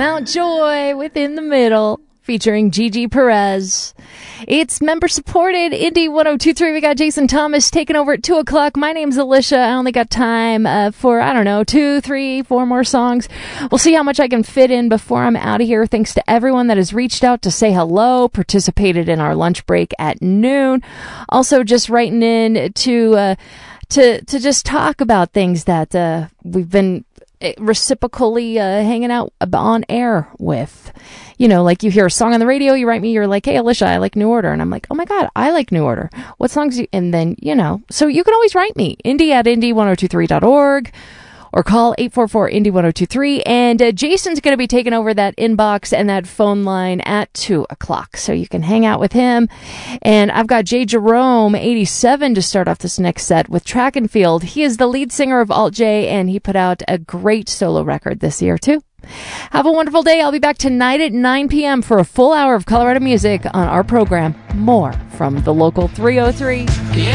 Mount Joy within the middle, featuring Gigi Perez. It's member-supported Indie 102.3. We got Jason Thomas taking over at 2 o'clock. My name's Alicia. I only got time for, 2, 3, 4 more songs. We'll see how much I can fit in before I'm out of here. Thanks to everyone that has reached out to say hello, participated in our lunch break at noon. Also just writing in to just talk about things that we've been reciprocally hanging out on air with. You know, like you hear a song on the radio, you write me, you're like, hey, Alicia, I like New Order. And I'm like, oh my God, I like New Order. What songs? And then, so you can always write me, indie@indie1023.org, or call 844-INDIE-1023. And Jason's going to be taking over that inbox and that phone line at 2 o'clock. So you can hang out with him. And I've got Jay Jerome, 87, to start off this next set with Track and Field. He is the lead singer of Alt J, and he put out a great solo record this year, too. Have a wonderful day. I'll be back tonight at 9 p.m. for a full hour of Colorado music on our program. More from the Local 303.